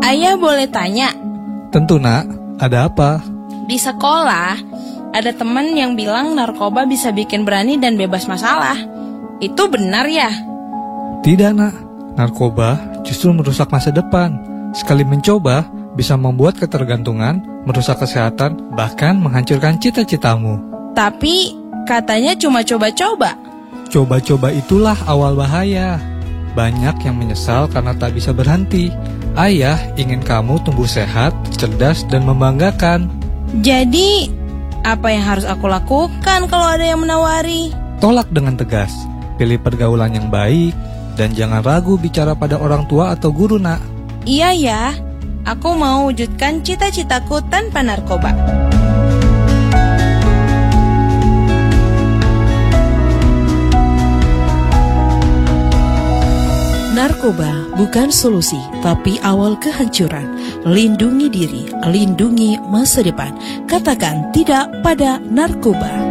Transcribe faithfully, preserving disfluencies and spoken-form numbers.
Ayah boleh tanya? Tentu nak, ada apa? Di sekolah, ada teman yang bilang narkoba bisa bikin berani dan bebas masalah. Itu benar ya? Tidak nak, narkoba justru merusak masa depan. Sekali mencoba, bisa membuat ketergantungan, merusak kesehatan, bahkan menghancurkan cita-citamu. Tapi katanya cuma coba-coba. Coba-coba itulah awal bahaya. Banyak yang menyesal karena tak bisa berhenti. Ayah ingin kamu tumbuh sehat, cerdas, dan membanggakan. Jadi, apa yang harus aku lakukan kalau ada yang menawari? Tolak dengan tegas. Pilih pergaulan yang baik, dan jangan ragu bicara pada orang tua atau guru nak. Iya ya, aku mau wujudkan cita-citaku tanpa narkoba. Narkoba bukan solusi, tapi awal kehancuran. Lindungi diri, lindungi masa depan. Katakan tidak pada narkoba.